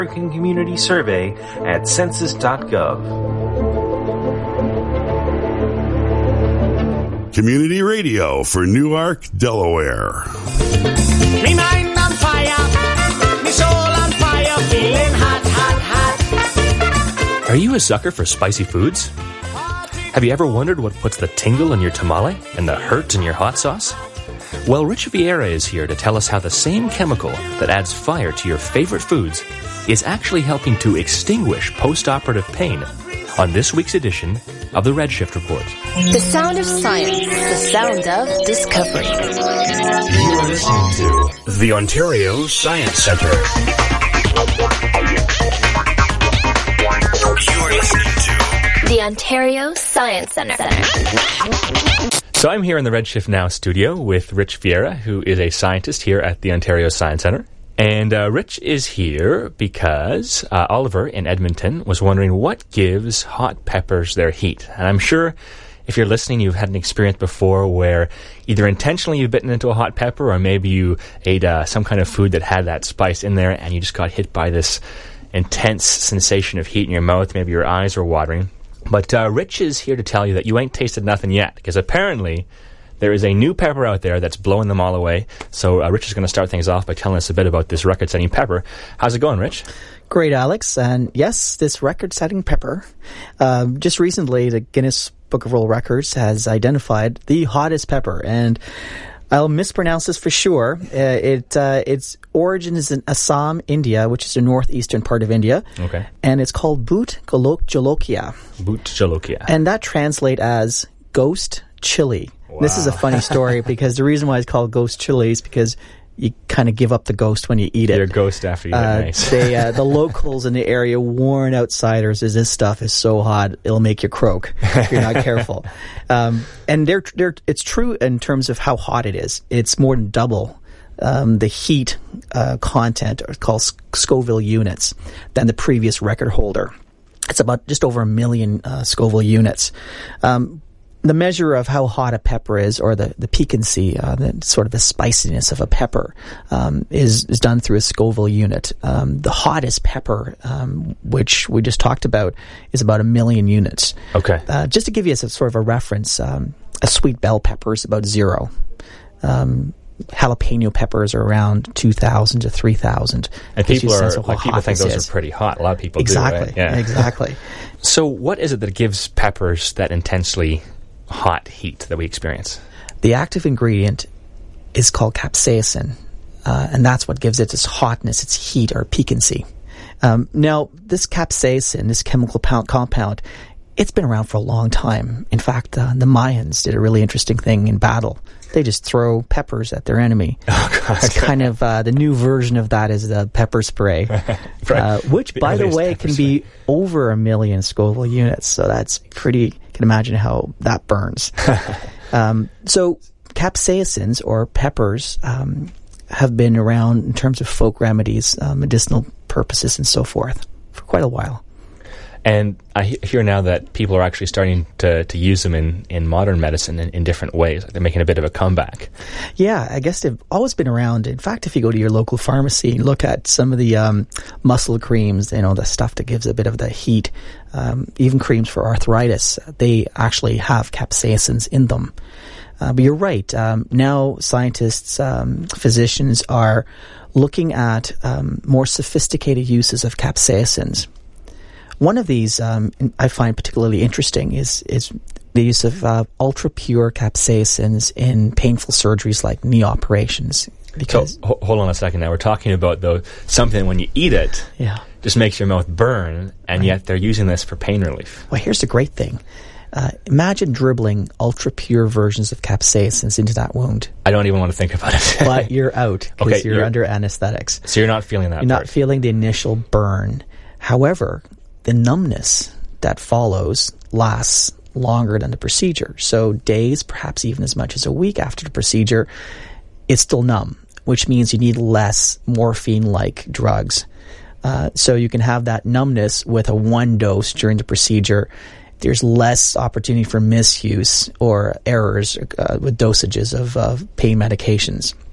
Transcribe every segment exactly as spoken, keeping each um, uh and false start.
American Community Survey at census dot gov. Community radio for Newark, Delaware. Me mind on fire, me soul on fire, feeling hot, hot, hot. Are you a sucker for spicy foods? Have you ever wondered what puts the tingle in your tamale and the hurt in your hot sauce? Well, Rich Vieira is here to tell us how the same chemical that adds fire to your favorite foods is actually helping to extinguish post-operative pain on this week's edition of the Redshift Report. The sound of science, the sound of discovery. You are listening to the Ontario Science Centre. You are listening to the Ontario Science Centre. So I'm here in the Redshift Now studio with Rich Vieira, who is a scientist here at the Ontario Science Centre. And uh, Rich is here because uh, Oliver in Edmonton was wondering what gives hot peppers their heat. And I'm sure if you're listening, you've had an experience before where either intentionally you've bitten into a hot pepper or maybe you ate uh, some kind of food that had that spice in there and you just got hit by this intense sensation of heat in your mouth. Maybe your eyes were watering. But uh, Rich is here to tell you that you ain't tasted nothing yet, because apparently there is a new pepper out there that's blowing them all away. So uh, Rich is going to start things off by telling us a bit about this record-setting pepper. How's it going, Rich? Great, Alex. And yes, this record-setting pepper, uh, just recently the Guinness Book of World Records has identified the hottest pepper. And I'll mispronounce this for sure. Uh, it uh, its origin is in Assam, India, which is the northeastern part of India. Okay. And it's called Bhut Jolokia. Bhut Jolokia. And that translates as ghost chili. Wow. This is a funny story because the reason why it's called ghost chili is because you kind of give up the ghost when you eat it. You're a ghost after you eat uh, it. Nice. they, uh, the locals in the area warn outsiders as this stuff is so hot, it'll make you croak if you're not careful. Um, and they're, they're, it's true in terms of how hot it is. It's more than double um, the heat uh, content, or called Scoville units, than the previous record holder. It's about just over a million uh, Scoville units. Um, The measure of how hot a pepper is, or the, the piquancy, uh, the sort of the spiciness of a pepper, um, is, is done through a Scoville unit. Um, the hottest pepper, um, which we just talked about, is about a million units. Okay. Uh, just to give you a sort of a reference, um, a sweet bell pepper is about zero. Um, jalapeno peppers are around two thousand to three thousand. And people are, like, people think those is. are pretty hot. A lot of people exactly, do, right? Yeah. Exactly. So what is it that gives peppers that intensely hot heat that we experience? The active ingredient is called capsaicin, uh, and that's what gives it its hotness, its heat, or piquancy. Um, now, this capsaicin, this chemical po- compound, it's been around for a long time. In fact, uh, the Mayans did a really interesting thing in battle. They just throw peppers at their enemy. Oh, God. It's kind of uh, the new version of that is the pepper spray, right. uh, which, by the way, can spray. be over a million Scoville units. So that's pretty. You can imagine how that burns. um, so capsaicins, or peppers, um, have been around in terms of folk remedies, uh, medicinal purposes, and so forth for quite a while. And I hear now that people are actually starting to, to use them in, in modern medicine in, in different ways. They're making a bit of a comeback. Yeah, I guess they've always been around. In fact, if you go to your local pharmacy and look at some of the um, muscle creams, you know, the stuff that gives a bit of the heat, um, even creams for arthritis, they actually have capsaicins in them. Uh, but you're right. Um, now scientists, um, physicians are looking at um, more sophisticated uses of capsaicins. One of these um, I find particularly interesting is is the use of uh, ultra-pure capsaicins in painful surgeries like knee operations. Because so, ho- hold on a second now. We're talking about, though, something when you eat it, yeah. just makes your mouth burn, and right. yet they're using this for pain relief. Well, here's the great thing. Uh, imagine dribbling ultra-pure versions of capsaicins into that wound. I don't even want to think about it. But you're out because okay, you're, you're under anesthetics. So you're not feeling that You're part. not feeling the initial burn. However, the numbness that follows lasts longer than the procedure. So days, perhaps even as much as a week after the procedure, it's still numb, which means you need less morphine-like drugs. Uh, so you can have that numbness with a one dose during the procedure. There's less opportunity for misuse or errors uh, with dosages of uh, pain medications.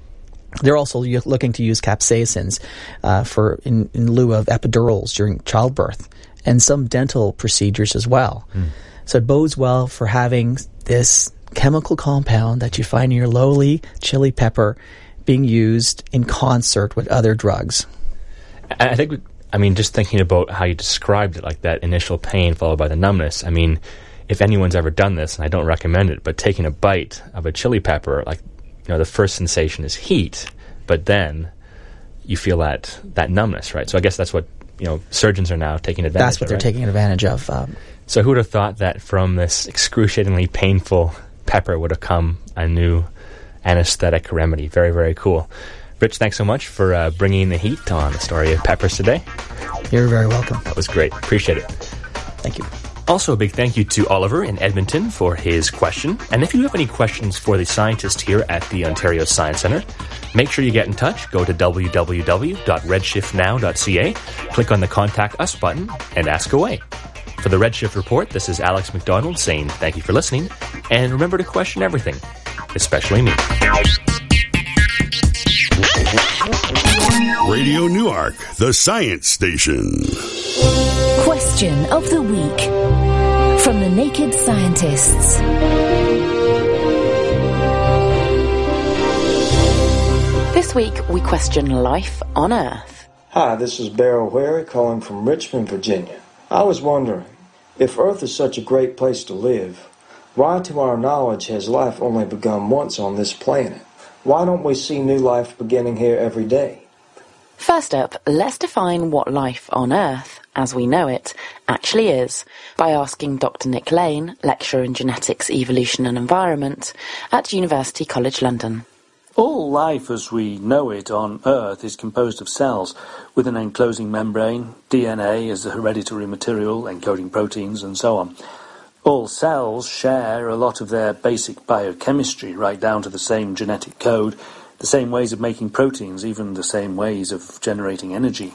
They're also u- looking to use capsaicins uh, for in, in lieu of epidurals during childbirth, and some dental procedures as well. Mm. So it bodes well for having this chemical compound that you find in your lowly chili pepper being used in concert with other drugs. I think, we, I mean, just thinking about how you described it, like that initial pain followed by the numbness, I mean, if anyone's ever done this, and I don't recommend it, but taking a bite of a chili pepper, like, you know, the first sensation is heat, but then you feel that, that numbness, right? So I guess that's what, you know, surgeons are now taking advantage of. That's what of, they're right? taking advantage of. Um, so who would have thought that from this excruciatingly painful pepper would have come a new anesthetic remedy? Very, very cool. Rich, thanks so much for uh, bringing the heat on the story of peppers today. You're very welcome. That was great. Appreciate it. Thank you. Also, a big thank you to Oliver in Edmonton for his question. And if you have any questions for the scientist here at the Ontario Science Centre, make sure you get in touch. Go to w w w dot redshift now dot c a, click on the Contact Us button, and ask away. For the Redshift Report, this is Alex McDonald saying thank you for listening, and remember to question everything, especially me. Radio Newark, the science station. Question of the week from the Naked Scientists. This week we question life on Earth. Hi, this is Beryl Wary calling from Richmond, Virginia. I was wondering, if Earth is such a great place to live, why to our knowledge has life only begun once on this planet? Why don't we see new life beginning here every day? First up, let's define what life on Earth, as we know it, actually is by asking Doctor Nick Lane, lecturer in genetics, evolution and environment at University College London. All life as we know it on Earth is composed of cells with an enclosing membrane, D N A as the hereditary material, encoding proteins and so on. All cells share a lot of their basic biochemistry, right down to the same genetic code, the same ways of making proteins, even the same ways of generating energy.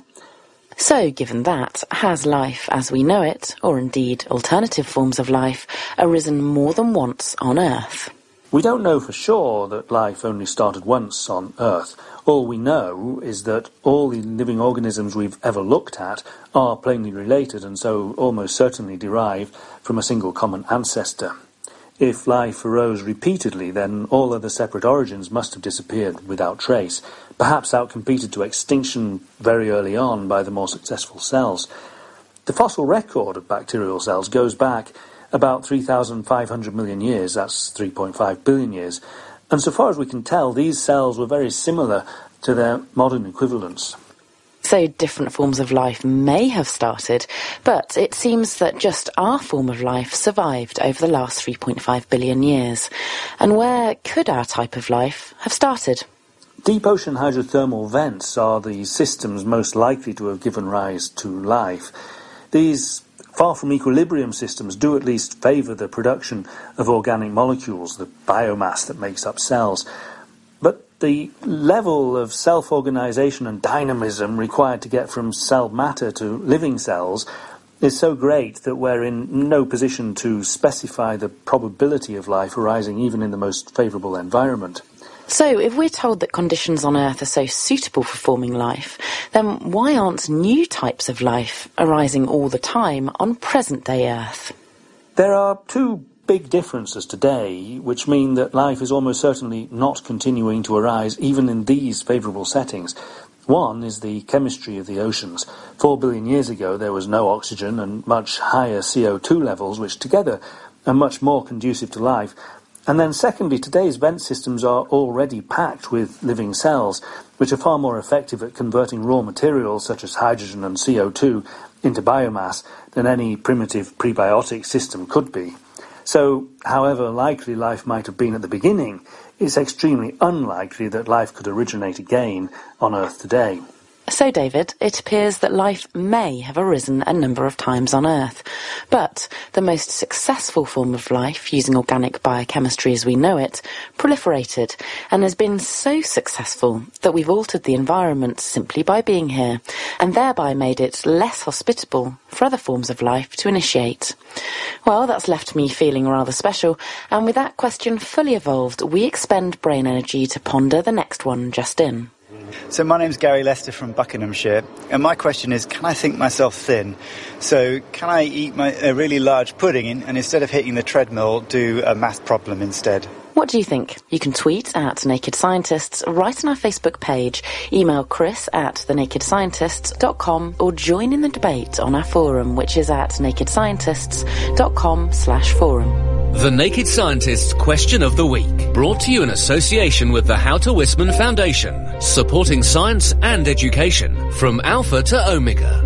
So, given that, has life as we know it, or indeed alternative forms of life, arisen more than once on Earth? We don't know for sure that life only started once on Earth. All we know is that all the living organisms we've ever looked at are plainly related and so almost certainly derived from a single common ancestor. If life arose repeatedly, then all other separate origins must have disappeared without trace, perhaps outcompeted to extinction very early on by the more successful cells. The fossil record of bacterial cells goes back about three thousand five hundred million years, that's three point five billion years, and so far as we can tell, these cells were very similar to their modern equivalents. So different forms of life may have started, but it seems that just our form of life survived over the last three point five billion years. And where could our type of life have started? Deep ocean hydrothermal vents are the systems most likely to have given rise to life. These far from equilibrium systems do at least favour the production of organic molecules, the biomass that makes up cells. But the level of self-organisation and dynamism required to get from cell matter to living cells is so great that we're in no position to specify the probability of life arising even in the most favourable environment. So, if we're told that conditions on Earth are so suitable for forming life, then why aren't new types of life arising all the time on present-day Earth? There are two big differences today, which mean that life is almost certainly not continuing to arise even in these favourable settings. One is the chemistry of the oceans. Four billion years ago there was no oxygen and much higher C O two levels, which together are much more conducive to life. And then secondly, today's vent systems are already packed with living cells, which are far more effective at converting raw materials such as hydrogen and C O two into biomass than any primitive prebiotic system could be. So, however likely life might have been at the beginning, it's extremely unlikely that life could originate again on Earth today. So, David, it appears that life may have arisen a number of times on Earth, but the most successful form of life, using organic biochemistry as we know it, proliferated and has been so successful that we've altered the environment simply by being here, and thereby made it less hospitable for other forms of life to initiate. Well, that's left me feeling rather special, and with that question fully evolved, we expend brain energy to ponder the next one just in. So my name's Gary Lester from Buckinghamshire, and my question is, can I think myself thin? So can I eat my, a really large pudding and instead of hitting the treadmill, do a math problem instead? What do you think? You can tweet at Naked Scientists, write on our Facebook page, email Chris at the naked scientists dot com, or join in the debate on our forum, which is at naked scientists dot com slash forum. The Naked Scientists Question of the Week, brought to you in association with the How to Wisman Foundation, supporting science and education from Alpha to Omega.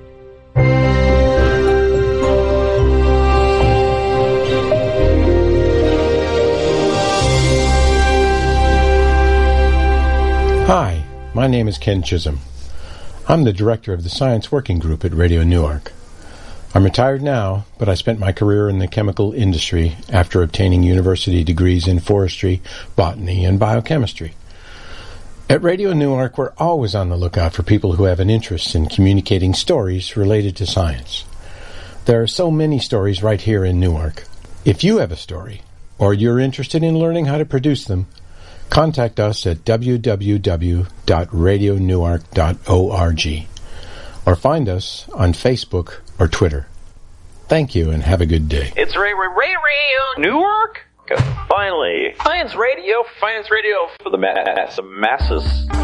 Hi, my name is Ken Chisholm. I'm the director of the Science Working Group at Radio Newark. I'm retired now, but I spent my career in the chemical industry after obtaining university degrees in forestry, botany, and biochemistry. At Radio Newark, we're always on the lookout for people who have an interest in communicating stories related to science. There are so many stories right here in Newark. If you have a story, or you're interested in learning how to produce them, contact us at w w w dot radio newark dot org or find us on Facebook or Twitter. Thank you and have a good day. It's Ray Ray Ray Ray Newark. Finally, science radio, science radio for the mass, the masses.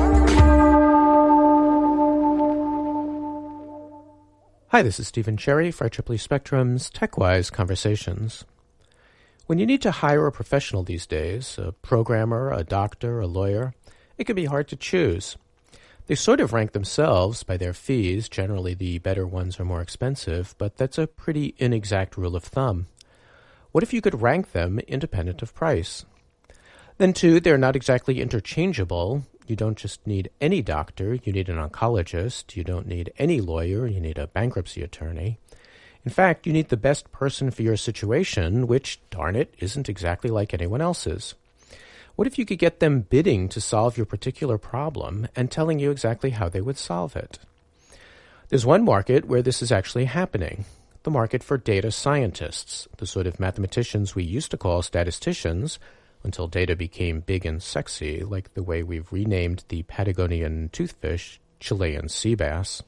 Hi, this is Stephen Cherry for I triple E Spectrum's TechWise Conversations. When you need to hire a professional these days, a programmer, a doctor, a lawyer, it can be hard to choose. They sort of rank themselves by their fees. Generally, the better ones are more expensive, but that's a pretty inexact rule of thumb. What if you could rank them independent of price? Then, too, they're not exactly interchangeable. You don't just need any doctor, you need an oncologist. You don't need any lawyer, you need a bankruptcy attorney. In fact, you need the best person for your situation, which, darn it, isn't exactly like anyone else's. What if you could get them bidding to solve your particular problem and telling you exactly how they would solve it? There's one market where this is actually happening, the market for data scientists, the sort of mathematicians we used to call statisticians until data became big and sexy, like the way we've renamed the Patagonian toothfish Chilean sea bass.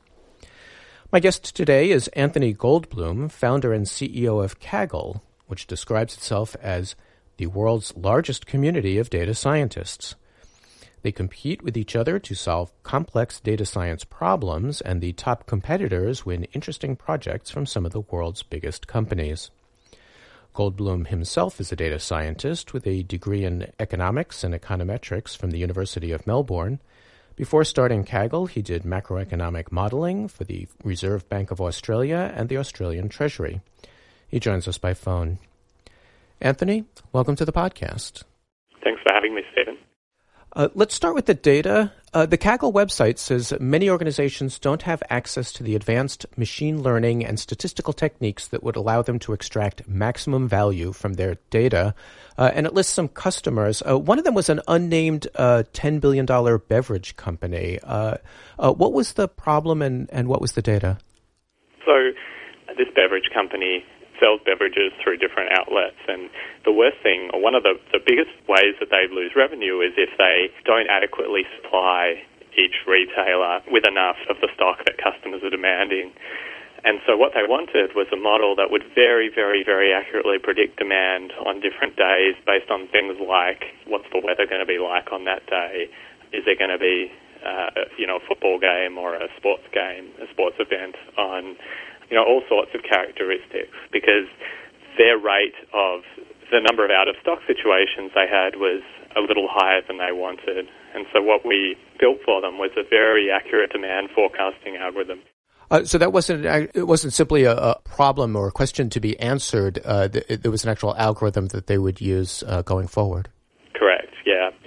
My guest today is Anthony Goldbloom, founder and C E O of Kaggle, which describes itself as the world's largest community of data scientists. They compete with each other to solve complex data science problems, and the top competitors win interesting projects from some of the world's biggest companies. Goldbloom himself is a data scientist with a degree in economics and econometrics from the University of Melbourne. Before starting Kaggle, he did macroeconomic modeling for the Reserve Bank of Australia and the Australian Treasury. He joins us by phone. Anthony, welcome to the podcast. Thanks for having me, Stephen. Uh, let's start with the data. Uh, the Kaggle website says many organizations don't have access to the advanced machine learning and statistical techniques that would allow them to extract maximum value from their data. Uh, and it lists some customers. Uh, one of them was an unnamed uh, ten billion dollars beverage company. Uh, uh, what was the problem and, and what was the data? So this beverage company sells beverages through different outlets, and the worst thing, or one of the, the biggest ways that they lose revenue is if they don't adequately supply each retailer with enough of the stock that customers are demanding. And so what they wanted was a model that would very, very, very accurately predict demand on different days based on things like what's the weather going to be like on that day, is there going to be uh, you know, a football game or a sports game, a sports event on, you know, all sorts of characteristics, because their rate of the number of out-of-stock situations they had was a little higher than they wanted. And so what we built for them was a very accurate demand forecasting algorithm. Uh, so that wasn't it wasn't simply a, a problem or a question to be answered. Uh, th- there was an actual algorithm that they would use uh, going forward. Correct, yeah.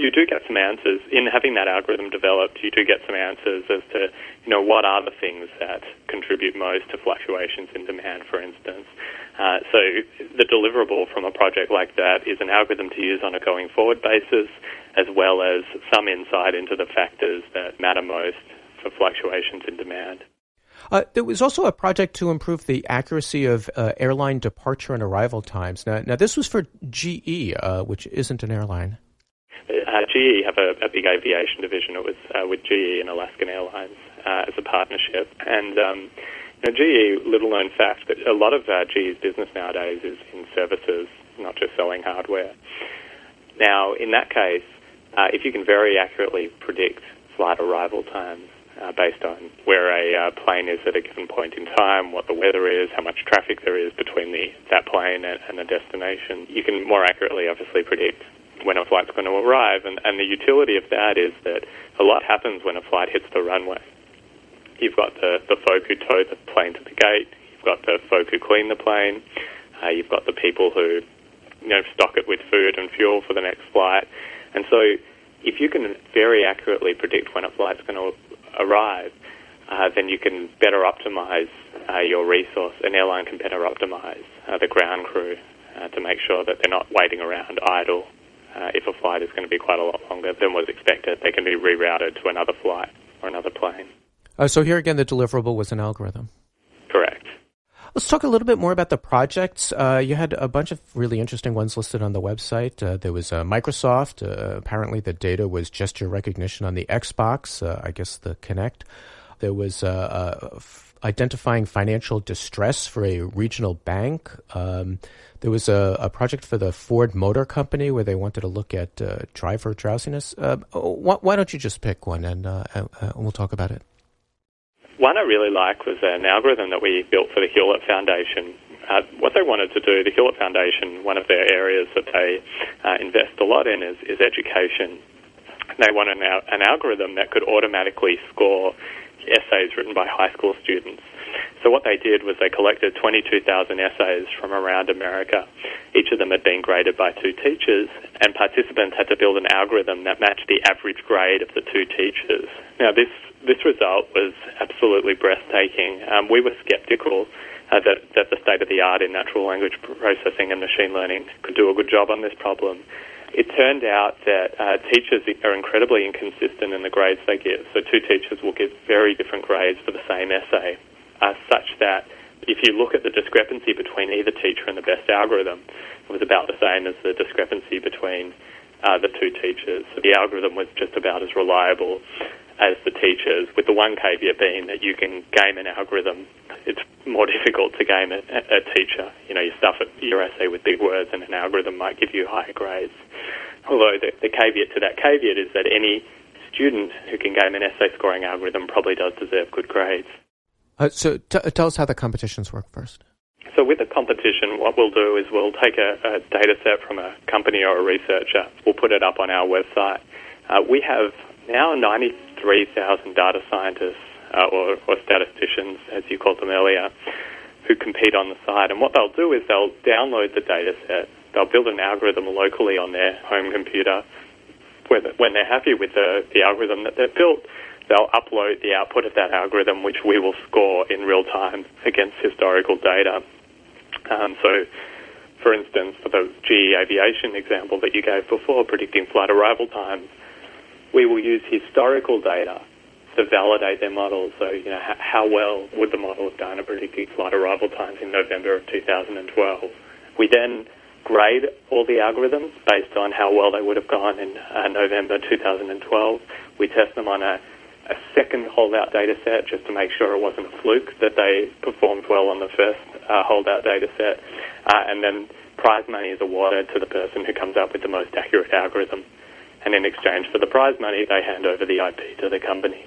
you do get some answers. In having that algorithm developed, you do get some answers as to, you know, what are the things that contribute most to fluctuations in demand, for instance. Uh, so the deliverable from a project like that is an algorithm to use on a going forward basis, as well as some insight into the factors that matter most for fluctuations in demand. Uh, there was also a project to improve the accuracy of uh, airline departure and arrival times. Now, now this was for G E, uh, which isn't an airline. Uh, G E have a, a big aviation division. It was uh, with G E and Alaskan Airlines uh, as a partnership. And um, you know, G E, little known fact, that a lot of uh, G E's business nowadays is in services, not just selling hardware. Now, in that case, uh, if you can very accurately predict flight arrival times, Uh, based on where a uh, plane is at a given point in time, what the weather is, how much traffic there is between the that plane and, and the destination, you can more accurately, obviously, predict when a flight's going to arrive. And, and the utility of that is that a lot happens when a flight hits the runway. You've got the, the folk who tow the plane to the gate. You've got the folk who clean the plane. Uh, you've got the people who, you know, stock it with food and fuel for the next flight. And so if you can very accurately predict when a flight's going to arrive, uh, then you can better optimize uh, your resource. An airline can better optimize uh, the ground crew uh, to make sure that they're not waiting around idle. Uh, if a flight is going to be quite a lot longer than was expected, they can be rerouted to another flight or another plane. Uh, so here again, the deliverable was an algorithm. Correct. Let's talk a little bit more about the projects. Uh, you had a bunch of really interesting ones listed on the website. Uh, there was uh, Microsoft. Uh, apparently the data was gesture recognition on the Xbox, uh, I guess the Kinect. There was uh, uh, f- identifying financial distress for a regional bank. Um, there was a, a project for the Ford Motor Company where they wanted to look at uh, driver drowsiness. Uh, wh- why don't you just pick one and, uh, uh, and we'll talk about it? One I really like was an algorithm that we built for the Hewlett Foundation. Uh, what they wanted to do, the Hewlett Foundation, one of their areas that they uh, invest a lot in is, is education. They wanted an, an algorithm that could automatically score essays written by high school students. So what they did was they collected twenty-two thousand essays from around America. Each of them had been graded by two teachers, and participants had to build an algorithm that matched the average grade of the two teachers. Now, this This result was absolutely breathtaking. Um, we were skeptical uh, that, that the state-of-the-art in natural language processing and machine learning could do a good job on this problem. It turned out that uh, teachers are incredibly inconsistent in the grades they give. So two teachers will give very different grades for the same essay, uh, such that if you look at the discrepancy between either teacher and the best algorithm, it was about the same as the discrepancy between uh, the two teachers. So the algorithm was just about as reliable as the teachers, with the one caveat being that you can game an algorithm. It's more difficult to game a, a teacher. You know, you stuff your essay with big words and an algorithm might give you higher grades. Although the, the caveat to that caveat is that any student who can game an essay scoring algorithm probably does deserve good grades. Uh, so t- tell us how the competitions work first. So with the competition, what we'll do is we'll take a, a data set from a company or a researcher. We'll put it up on our website. Uh, we have now ninety-three thousand data scientists uh, or, or statisticians, as you called them earlier, who compete on the site. And what they'll do is they'll download the data set. They'll build an algorithm locally on their home computer. When they're happy with the, the algorithm that they've built, they'll upload the output of that algorithm, which we will score in real time against historical data. Um, so, for instance, for the G E Aviation example that you gave before, predicting flight arrival times, we will use historical data to validate their models. So, you know, h- how well would the model have done at predicting flight arrival times in November of two thousand twelve? We then grade all the algorithms based on how well they would have gone in uh, November two thousand twelve. We test them on a, a second holdout data set just to make sure it wasn't a fluke that they performed well on the first uh, holdout data set. Uh, and then prize money is awarded to the person who comes up with the most accurate algorithm. And in exchange for the prize money, they hand over the I P to the company.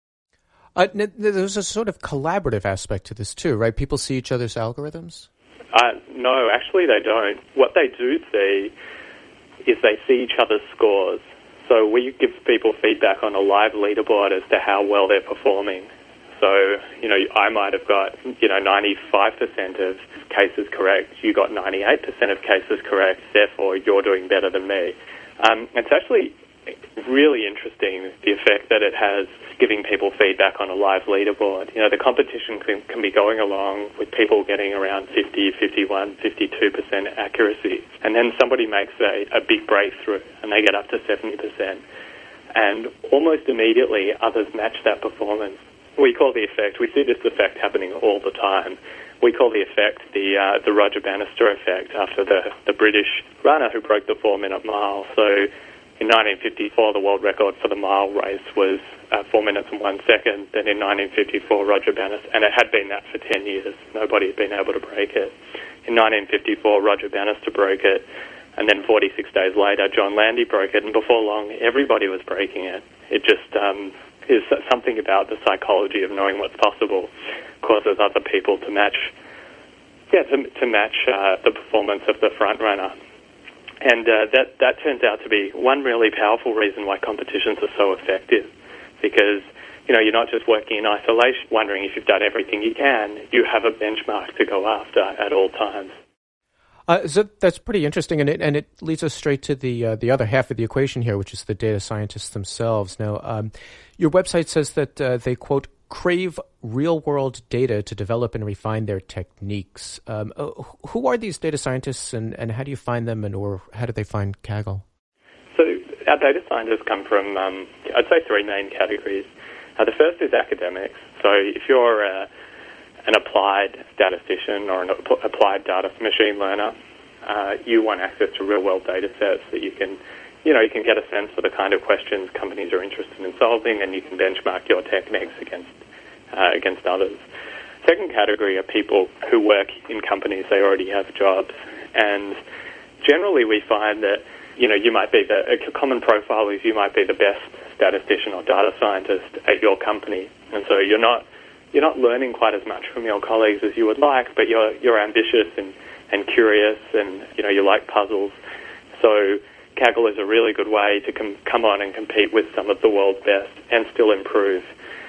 Uh, there's a sort of collaborative aspect to this too, right? People see each other's algorithms? Uh, no, actually they don't. What they do see is they see each other's scores. So we give people feedback on a live leaderboard as to how well they're performing. So, you know, I might have got, you know, ninety-five percent of cases correct. You got ninety-eight percent of cases correct. Therefore, you're doing better than me. Um, it's actually really interesting, the effect that it has giving people feedback on a live leaderboard. You know, the competition can, can be going along with people getting around fifty, fifty-one, fifty-two percent accuracy. And then somebody makes a, a big breakthrough and they get up to seventy percent. And almost immediately others match that performance. We call the effect, we see this effect happening all the time. We call the effect the uh, the Roger Bannister effect after the, the British runner who broke the four-minute mile. So in nineteen fifty-four, the world record for the mile race was uh, four minutes and one second. Then in nineteen fifty-four, Roger Bannister, and it had been that for ten years. Nobody had been able to break it. In nineteen fifty-four, Roger Bannister broke it. And then forty-six days later, John Landy broke it. And before long, everybody was breaking it. It just um, is something about the psychology of knowing what's possible causes other people to match, yeah, to, to match uh, the performance of the front runner. And uh, that, that turns out to be one really powerful reason why competitions are so effective, because, you know, you're not just working in isolation, wondering if you've done everything you can. You have a benchmark to go after at all times. Uh, so that's pretty interesting, and it, and it leads us straight to the uh, the other half of the equation here, which is the data scientists themselves. Now, um, your website says that uh, they, quote, crave real-world data to develop and refine their techniques. Um, uh, who are these data scientists, and, and how do you find them, and or how do they find Kaggle? So our data scientists come from, um, I'd say, three main categories. Uh, the first is academics. So if you're uh, an applied statistician or an ap- applied data machine learner, uh, you want access to real-world data sets that you can, you know, you can get a sense of the kind of questions companies are interested in solving, and you can benchmark your techniques against uh, against others. Second category are people who work in companies. They already have jobs, and generally we find that, you know, you might be the a common profile is you might be the best statistician or data scientist at your company, and so you're not you're not learning quite as much from your colleagues as you would like, but you're you're ambitious and, and curious, and, you know, you like puzzles. So Kaggle is a really good way to com- come on and compete with some of the world's best and still improve.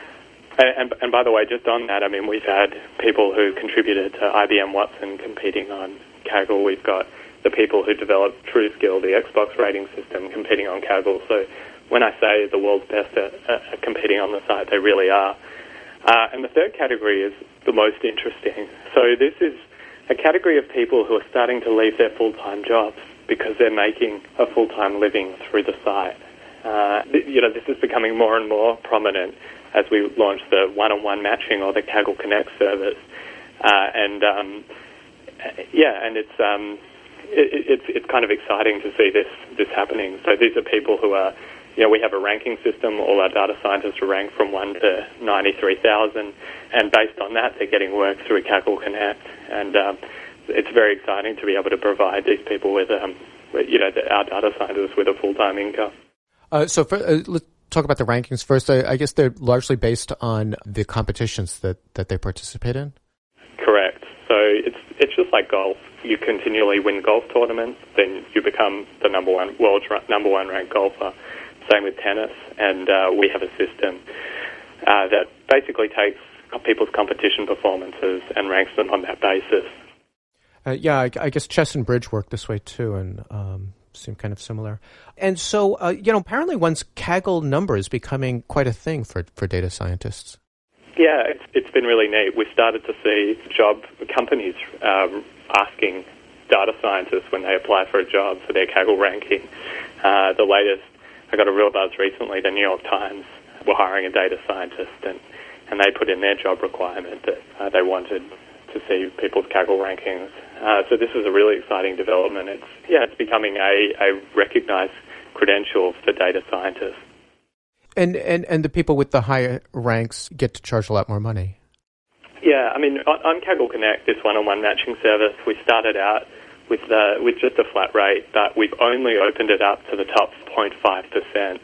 And, and, and by the way, just on that, I mean, we've had people who contributed to I B M Watson competing on Kaggle. We've got the people who developed TrueSkill, the Xbox rating system, competing on Kaggle. So when I say the world's best at, at competing on the site, they really are. Uh, and the third category is the most interesting. So this is a category of people who are starting to leave their full-time jobs because they're making a full-time living through the site. Uh, you know, this is becoming more and more prominent as we launch the one-on-one matching or the Kaggle Connect service. Uh, and, um, yeah, and it's, um, it, it's it's kind of exciting to see this, this happening. So these are people who are, you know, we have a ranking system. All our data scientists are ranked from one to ninety-three thousand, and based on that, they're getting work through Kaggle Connect. And um, it's very exciting to be able to provide these people with, um, you know, our data scientists with a full-time income. Uh, so for, uh, let's talk about the rankings first. I, I guess they're largely based on the competitions that, that they participate in? Correct. So it's it's just like golf. You continually win golf tournaments, then you become the number one world's number one ranked golfer. Same with tennis, and uh, we have a system uh, that basically takes people's competition performances and ranks them on that basis. Uh, yeah, I, I guess chess and bridge work this way too, and um, seem kind of similar. And so, uh, you know, apparently one's Kaggle number is becoming quite a thing for, for data scientists. Yeah, it's, it's been really neat. We've started to see job companies um, asking data scientists when they apply for a job for their Kaggle ranking. Uh, the latest, I got a real buzz recently, the New York Times were hiring a data scientist, and, and they put in their job requirement that uh, they wanted to see people's Kaggle rankings. Uh, so this is a really exciting development. It's yeah, it's becoming a, a recognized credential for data scientists. And, and and the people with the higher ranks get to charge a lot more money. Yeah, I mean, on, on Kaggle Connect, this one-on-one matching service, we started out with the, with just a flat rate, but we've only opened it up to the top zero point five percent.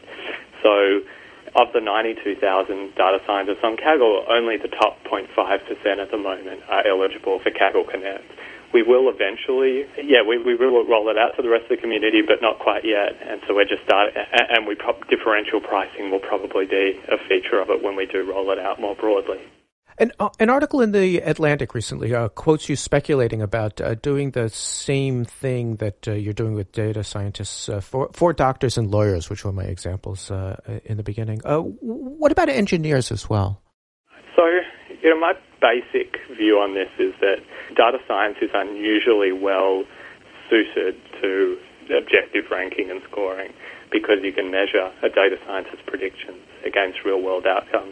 So of the ninety-two thousand data scientists on Kaggle, only the top zero point five percent at the moment are eligible for Kaggle Connect. We will eventually, yeah, we, we will roll it out to the rest of the community, but not quite yet. And so we're just starting, and we pro- differential pricing will probably be a feature of it when we do roll it out more broadly. An, uh, an article in the Atlantic recently uh, quotes you speculating about uh, doing the same thing that uh, you're doing with data scientists uh, for, for doctors and lawyers, which were my examples uh, in the beginning. Uh, what about engineers as well? So, you know, my basic view on this is that data science is unusually well suited to objective ranking and scoring because you can measure a data scientist's predictions against real-world outcomes.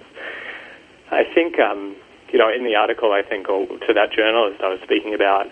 I think, um, you know, in the article, I think, or to that journalist, I was speaking about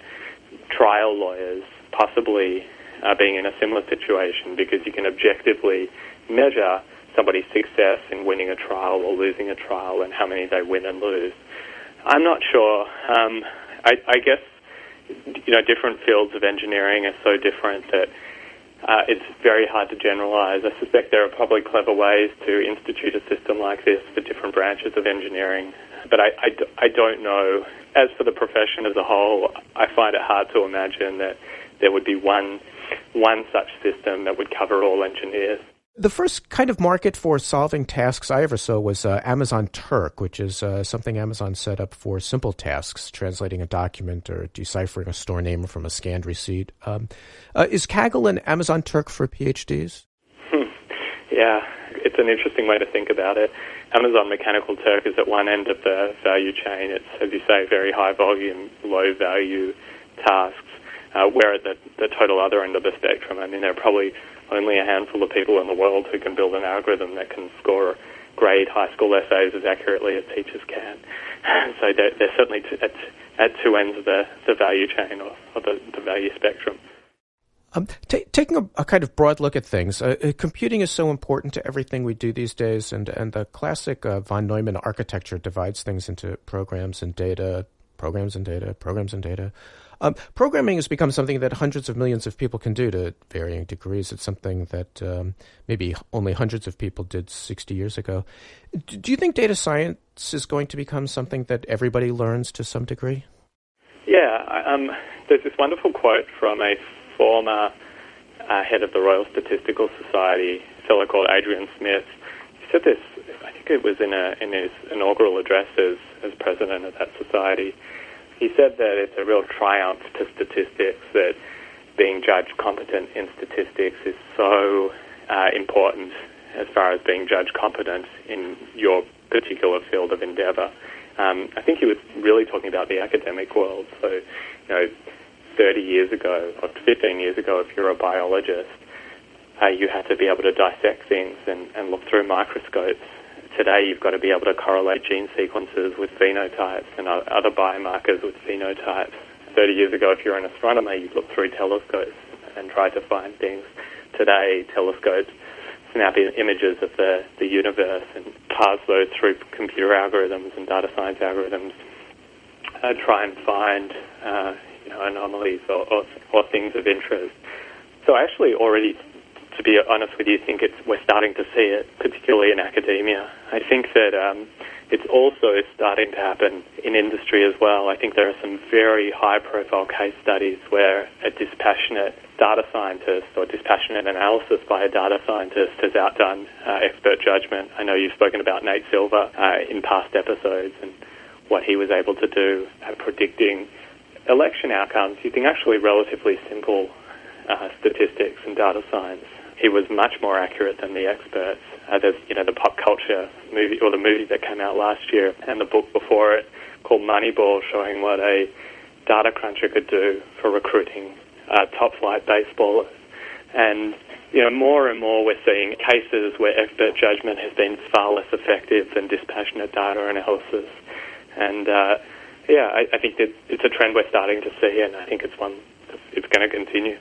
trial lawyers possibly uh, being in a similar situation because you can objectively measure somebody's success in winning a trial or losing a trial and how many they win and lose. I'm not sure. Um, I, I guess, you know, different fields of engineering are so different that Uh, it's very hard to generalize. I suspect there are probably clever ways to institute a system like this for different branches of engineering. But I, I, I don't know. As for the profession as a whole, I find it hard to imagine that there would be one, one such system that would cover all engineers. The first kind of market for solving tasks I ever saw was uh, Amazon Turk, which is uh, something Amazon set up for simple tasks, translating a document or deciphering a store name from a scanned receipt. Um, uh, is Kaggle and Amazon Turk for PhDs? Hmm. Yeah, it's an interesting way to think about it. Amazon Mechanical Turk is at one end of the value chain. It's, as you say, very high volume, low value tasks. Uh, where at the, the total other end of the spectrum, I mean, there are probably only a handful of people in the world who can build an algorithm that can score grade high school essays as accurately as teachers can. So they're, they're certainly t- at, at two ends of the, the value chain or, or the, the value spectrum. Um, t- taking a, a kind of broad look at things, uh, uh, computing is so important to everything we do these days, and, and the classic uh, von Neumann architecture divides things into programs and data, programs and data, programs and data. Um, programming has become something that hundreds of millions of people can do to varying degrees. It's something that um, maybe only hundreds of people did sixty years ago. D- do you think data science is going to become something that everybody learns to some degree? Yeah, um, there's this wonderful quote from a former uh, head of the Royal Statistical Society, a fellow called Adrian Smith. He said this, I think it was in, a, in his inaugural address as, as president of that society. He said that it's a real triumph to statistics that being judged competent in statistics is so uh, important as far as being judged competent in your particular field of endeavour. Um, I think he was really talking about the academic world. So, you know, thirty years ago or fifteen years ago, if you're a biologist, uh, you had to be able to dissect things and, and look through microscopes. Today, you've got to be able to correlate gene sequences with phenotypes and other biomarkers with phenotypes. thirty years ago, if you're an astronomer, you'd look through telescopes and try to find things. Today, telescopes snap images of the, the universe and pass those through computer algorithms and data science algorithms, uh, try and find uh, you know, anomalies or, or, or things of interest. So I actually already, to be honest with you, think it's we're starting to see it, particularly in academia. I think that um, it's also starting to happen in industry as well. I think there are some very high-profile case studies where a dispassionate data scientist or dispassionate analysis by a data scientist has outdone uh, expert judgment. I know you've spoken about Nate Silver uh, in past episodes and what he was able to do at predicting election outcomes using actually relatively simple uh, statistics and data science. He was much more accurate than the experts. Uh, there's, you know, the pop culture movie, or the movie that came out last year, and the book before it called Moneyball, showing what a data cruncher could do for recruiting uh, top-flight baseballers. And, you know, more and more we're seeing cases where expert judgment has been far less effective than dispassionate data analysis. And, uh, yeah, I, I think that it's a trend we're starting to see, and I think it's one it's going to continue.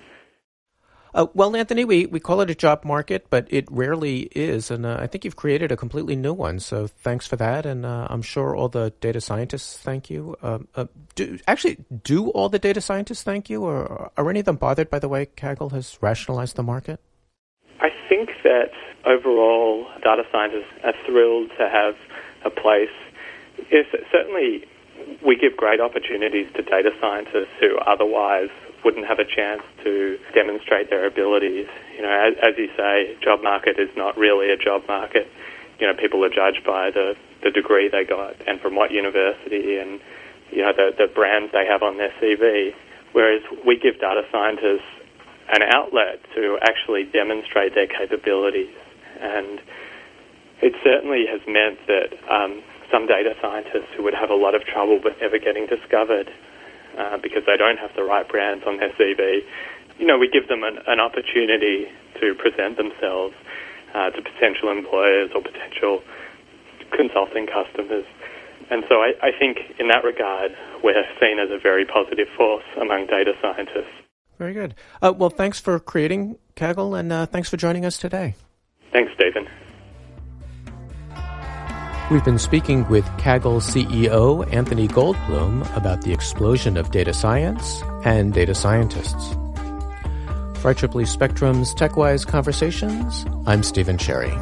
Uh, well, Anthony, we, we call it a job market, but it rarely is, and uh, I think you've created a completely new one, so thanks for that, and uh, I'm sure all the data scientists thank you. Uh, uh, do, actually, do all the data scientists thank you, or are any of them bothered by the way Kaggle has rationalized the market? I think that overall data scientists are thrilled to have a place. Yes, certainly we give great opportunities to data scientists who otherwise wouldn't have a chance to demonstrate their abilities. You know, as, as you say, job market is not really a job market. You know, people are judged by the the degree they got and from what university and, you know, the, the brands they have on their C V. Whereas we give data scientists an outlet to actually demonstrate their capabilities. And it certainly has meant that um, some data scientists who would have a lot of trouble with ever getting discovered uh, because they don't have the right brands on their C V, you know, we give them an, an opportunity to present themselves uh, to potential employers or potential consulting customers. And so I, I think in that regard, we're seen as a very positive force among data scientists. Very good. Uh, well, thanks for creating Kaggle, and uh, thanks for joining us today. Thanks, Stephen. We've been speaking with Kaggle C E O Anthony Goldblum about the explosion of data science and data scientists. For I triple E Spectrum's TechWise Conversations, I'm Stephen Cherry.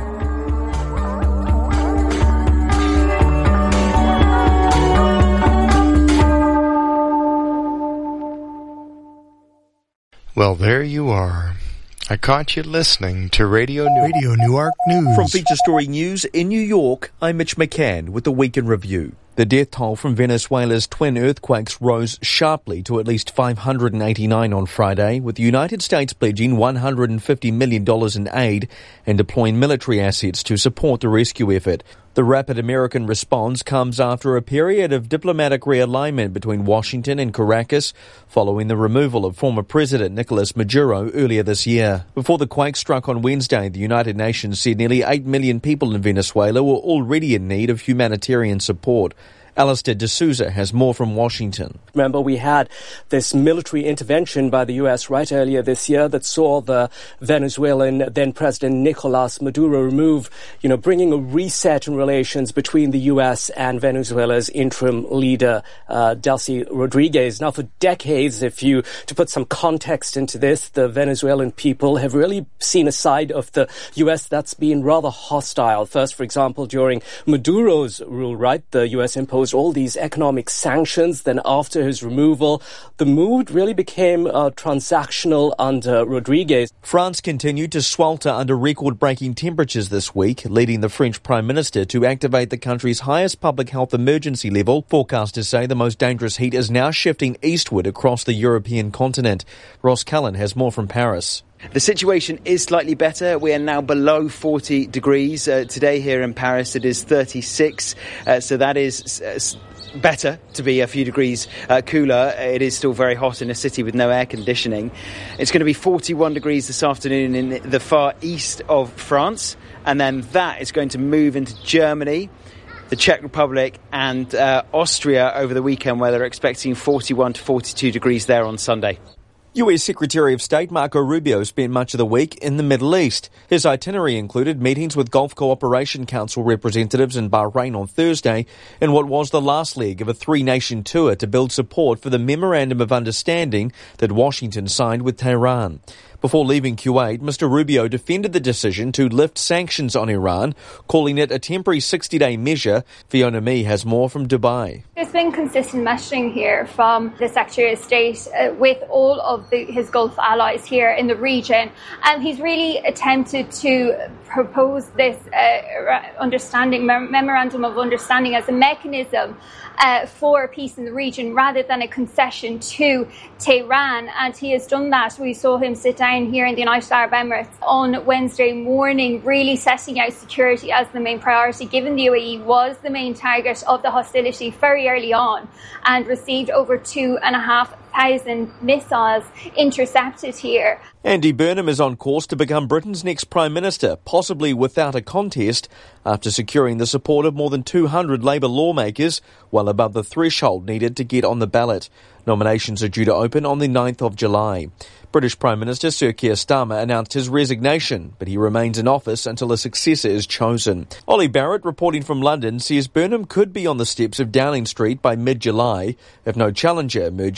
Well, there you are. I caught you listening to Radio New- Radio Newark News. From Feature Story News in New York, I'm Mitch McCann with the Week in Review. The death toll from Venezuela's twin earthquakes rose sharply to at least five hundred eighty-nine on Friday, with the United States pledging one hundred fifty million dollars in aid and deploying military assets to support the rescue effort. The rapid American response comes after a period of diplomatic realignment between Washington and Caracas following the removal of former President Nicolas Maduro earlier this year. Before the quake struck on Wednesday, the United Nations said nearly eight million people in Venezuela were already in need of humanitarian support. Alistair D'Souza has more from Washington. Remember, we had this military intervention by the U S right earlier this year that saw the Venezuelan then President Nicolas Maduro remove, you know, bringing a reset in relations between the U S and Venezuela's interim leader, uh, Delcy Rodriguez. Now, for decades, if you, to put some context into this, the Venezuelan people have really seen a side of the U S that's been rather hostile. First, for example, during Maduro's rule, right, the U S imposed all these economic sanctions. Then after his removal, the mood really became uh, transactional under Rodriguez. France continued to swelter under record-breaking temperatures this week, leading the French Prime Minister to activate the country's highest public health emergency level. Forecasters say the most dangerous heat is now shifting eastward across the European continent. Ross Cullen has more from Paris. The situation is slightly better. We are now below forty degrees. Uh, today here in Paris it is thirty-six, uh, so that is uh, better to be a few degrees uh, cooler. It is still very hot in a city with no air conditioning. It's going to be forty-one degrees this afternoon in the far east of France, and then that is going to move into Germany, the Czech Republic and uh, Austria over the weekend, where they're expecting forty-one to forty-two degrees there on Sunday. U S Secretary of State Marco Rubio spent much of the week in the Middle East. His itinerary included meetings with Gulf Cooperation Council representatives in Bahrain on Thursday in what was the last leg of a three-nation tour to build support for the Memorandum of Understanding that Washington signed with Tehran. Before leaving Kuwait, Mister Rubio defended the decision to lift sanctions on Iran, calling it a temporary sixty-day measure. Fiona Mee has more from Dubai. There's been consistent messaging here from the Secretary of State uh, with all of the, his Gulf allies here in the region, and he's really attempted to propose this uh, understanding, memorandum of understanding as a mechanism Uh, for peace in the region rather than a concession to Tehran, and he has done that. We saw him sit down here in the United Arab Emirates on Wednesday morning, really setting out security as the main priority, given the U A E was the main target of the hostility very early on and received over two and a half thousand missiles intercepted here. Andy Burnham is on course to become Britain's next Prime Minister, possibly without a contest, after securing the support of more than two hundred Labour lawmakers, well above the threshold needed to get on the ballot. Nominations are due to open on the ninth of July. British Prime Minister Sir Keir Starmer announced his resignation, but he remains in office until a successor is chosen. Ollie Barrett, reporting from London, says Burnham could be on the steps of Downing Street by mid-July if no challenger emerges to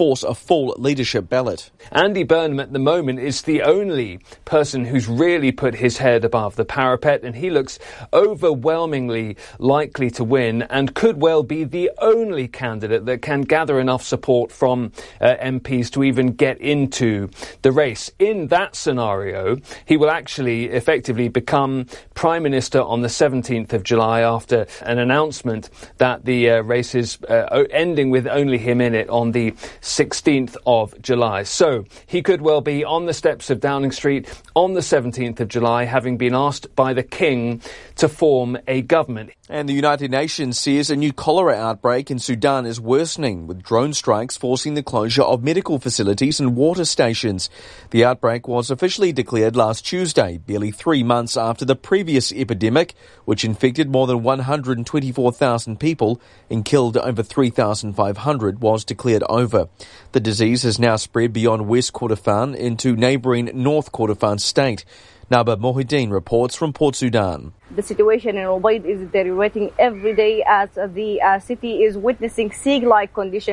force a full leadership ballot. Andy Burnham at the moment is the only person who's really put his head above the parapet, and he looks overwhelmingly likely to win and could well be the only candidate that can gather enough support from uh, M Ps to even get into the race. In that scenario, he will actually effectively become Prime Minister on the seventeenth of July after an announcement that the uh, race is uh, ending with only him in it on the sixteenth of July. So he could well be on the steps of Downing Street on the seventeenth of July, having been asked by the King to form a government. And the United Nations says a new cholera outbreak in Sudan is worsening, with drone strikes forcing the closure of medical facilities and water stations. The outbreak was officially declared last Tuesday, barely three months after the previous epidemic, which infected more than one hundred twenty-four thousand people and killed over three thousand five hundred, was declared over. The disease has now spread beyond West Kordofan into neighbouring North Kordofan state. Naba Mohideen reports from Port Sudan. The situation in Ubaid is deteriorating every day as the uh, city is witnessing siege-like conditions.